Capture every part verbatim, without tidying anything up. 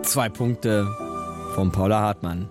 Zwei Punkte von Paula Hartmann.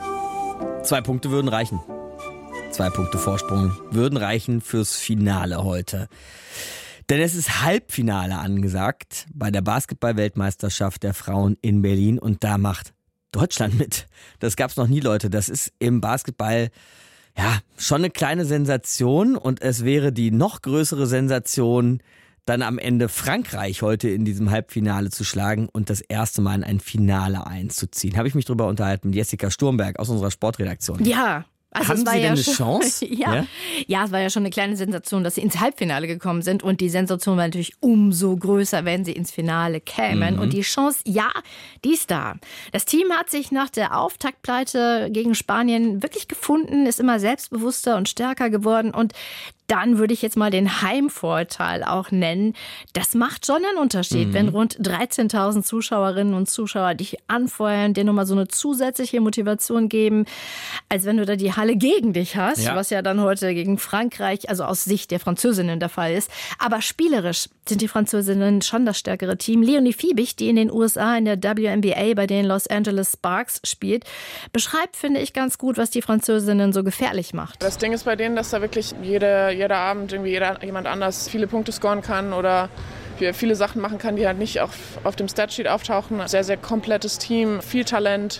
Zwei Punkte würden reichen. Zwei Punkte Vorsprung würden reichen fürs Finale heute. Denn es ist Halbfinale angesagt bei der Basketball-Weltmeisterschaft der Frauen in Berlin. Und da macht Deutschland mit. Das gab's noch nie, Leute. Das ist im Basketball ja schon eine kleine Sensation. Und es wäre die noch größere Sensation, dann am Ende Frankreich heute in diesem Halbfinale zu schlagen und das erste Mal in ein Finale einzuziehen. Habe ich mich darüber unterhalten mit Jessica Sturmberg aus unserer Sportredaktion. Ja. Also Haben es war Sie ja denn eine schon, Chance? ja, ja. ja, es war ja schon eine kleine Sensation, dass sie ins Halbfinale gekommen sind. Und die Sensation war natürlich umso größer, wenn sie ins Finale kämen. Mhm. Und die Chance, ja, die ist da. Das Team hat sich nach der Auftaktpleite gegen Spanien wirklich gefunden, ist immer selbstbewusster und stärker geworden. Und dann würde ich jetzt mal den Heimvorteil auch nennen. Das macht schon einen Unterschied, mhm. wenn rund dreizehntausend Zuschauerinnen und Zuschauer dich anfeuern, dir nochmal so eine zusätzliche Motivation geben, als wenn du da die Halle gegen dich hast, ja. was ja dann heute gegen Frankreich, also aus Sicht der Französinnen der Fall ist. Aber spielerisch sind die Französinnen schon das stärkere Team. Leonie Fiebig, die in den U S A in der W N B A bei den Los Angeles Sparks spielt, beschreibt, finde ich, ganz gut, was die Französinnen so gefährlich macht. Das Ding ist bei denen, dass da wirklich jede, jeder Abend irgendwie jeder, jemand anders viele Punkte scoren kann oder viele Sachen machen kann, die halt nicht auf, auf dem Statsheet auftauchen. Sehr, sehr komplettes Team, viel Talent.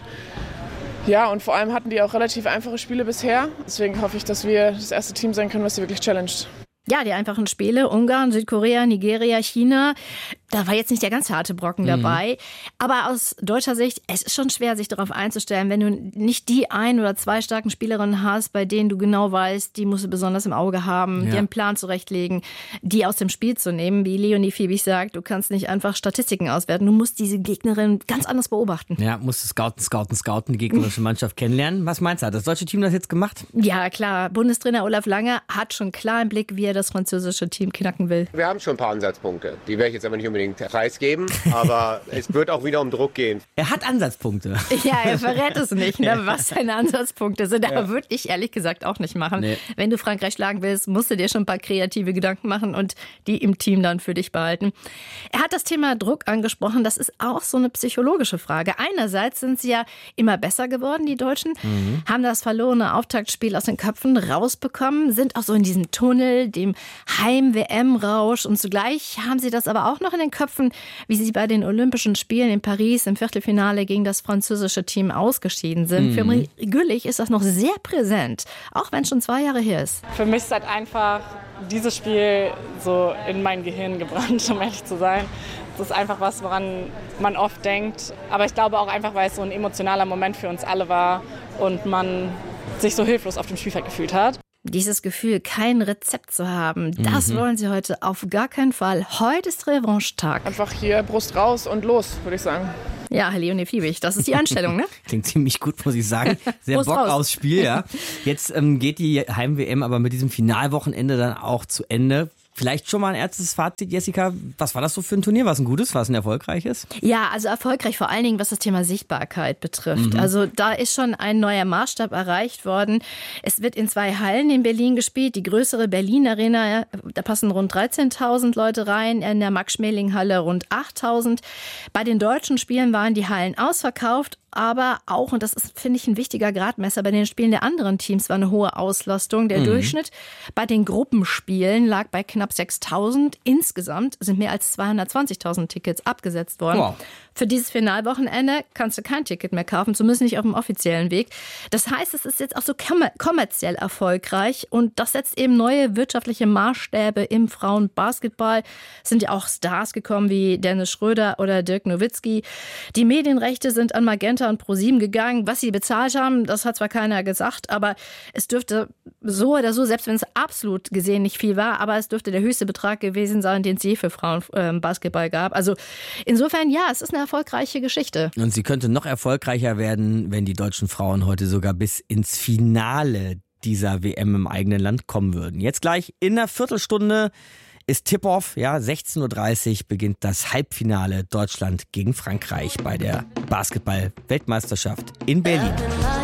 Ja, und vor allem hatten die auch relativ einfache Spiele bisher. Deswegen hoffe ich, dass wir das erste Team sein können, was sie wirklich challenged. Ja, die einfachen Spiele, Ungarn, Südkorea, Nigeria, China, da war jetzt nicht der ganz harte Brocken mhm. dabei. Aber aus deutscher Sicht, es ist schon schwer, sich darauf einzustellen, wenn du nicht die ein oder zwei starken Spielerinnen hast, bei denen du genau weißt, die musst du besonders im Auge haben, ja. dir einen Plan zurechtlegen, die aus dem Spiel zu nehmen. Wie Leonie Fiebig sagt, du kannst nicht einfach Statistiken auswerten, du musst diese Gegnerin ganz anders beobachten. Ja, musst du scouten, scouten, scouten, die gegnerische Mannschaft kennenlernen. Was meinst du, hat das deutsche Team das jetzt gemacht? Ja, klar. Bundestrainer Olaf Lange hat schon klar im Blick, wie er das französische Team knacken will. Wir haben schon ein paar Ansatzpunkte. Die werde ich jetzt aber nicht unbedingt preisgeben, aber es wird auch wieder um Druck gehen. Er hat Ansatzpunkte. Ja, er verrät es nicht, ne, was seine Ansatzpunkte sind. Aber ja. würde ich ehrlich gesagt auch nicht machen. Nee. Wenn du Frankreich schlagen willst, musst du dir schon ein paar kreative Gedanken machen und die im Team dann für dich behalten. Er hat das Thema Druck angesprochen. Das ist auch so eine psychologische Frage. Einerseits sind sie ja immer besser geworden, die Deutschen, mhm. haben das verlorene Auftaktspiel aus den Köpfen rausbekommen, sind auch so in diesem Tunnel, dem Heim-W M-Rausch. Und zugleich haben sie das aber auch noch in den Köpfen, wie sie bei den Olympischen Spielen in Paris im Viertelfinale gegen das französische Team ausgeschieden sind. Mhm. Für Marie Güllich ist das noch sehr präsent, auch wenn es schon zwei Jahre her ist. Für mich ist halt einfach dieses Spiel so in mein Gehirn gebrannt, um ehrlich zu sein. Das ist einfach was, woran man oft denkt. Aber ich glaube auch einfach, weil es so ein emotionaler Moment für uns alle war und man sich so hilflos auf dem Spielfeld gefühlt hat. Dieses Gefühl, kein Rezept zu haben, das mhm. wollen sie heute auf gar keinen Fall. Heute ist Revanche-Tag. Einfach hier Brust raus und los, würde ich sagen. Ja, Leonie Fiebig, das ist die Einstellung, ne? Klingt ziemlich gut, muss ich sagen. Sehr Bock raus. Aufs Spiel, ja. Jetzt ähm, geht die Heim-W M aber mit diesem Finalwochenende dann auch zu Ende. Vielleicht schon mal ein erstes Fazit, Jessica. Was war das so für ein Turnier? War es ein gutes, war es ein erfolgreiches? Ja, also erfolgreich vor allen Dingen, was das Thema Sichtbarkeit betrifft. Mhm. Also da ist schon ein neuer Maßstab erreicht worden. Es wird in zwei Hallen in Berlin gespielt. Die größere Berlin Arena, da passen rund dreizehntausend Leute rein. In der Max-Schmeling-Halle rund achttausend. Bei den deutschen Spielen waren die Hallen ausverkauft. Aber auch, und das ist, finde ich, ein wichtiger Gradmesser, bei den Spielen der anderen Teams war eine hohe Auslastung. Der mhm. Durchschnitt bei den Gruppenspielen lag bei knapp sechstausend. Insgesamt sind mehr als zweihundertzwanzigtausend Tickets abgesetzt worden. Wow. Für dieses Finalwochenende kannst du kein Ticket mehr kaufen, zumindest nicht auf dem offiziellen Weg. Das heißt, es ist jetzt auch so kommerziell erfolgreich und das setzt eben neue wirtschaftliche Maßstäbe im Frauenbasketball. Es sind ja auch Stars gekommen wie Dennis Schröder oder Dirk Nowitzki. Die Medienrechte sind an Magenta und ProSieben gegangen. Was sie bezahlt haben, das hat zwar keiner gesagt, aber es dürfte so oder so, selbst wenn es absolut gesehen nicht viel war, aber es dürfte der höchste Betrag gewesen sein, den es je für Frauenbasketball gab. Also insofern, ja, es ist eine erfolgreiche Geschichte. Und sie könnte noch erfolgreicher werden, wenn die deutschen Frauen heute sogar bis ins Finale dieser W M im eigenen Land kommen würden. Jetzt gleich in einer Viertelstunde ist Tip-Off. Ja, sechzehn Uhr dreißig beginnt das Halbfinale Deutschland gegen Frankreich bei der Basketball-Weltmeisterschaft in Berlin.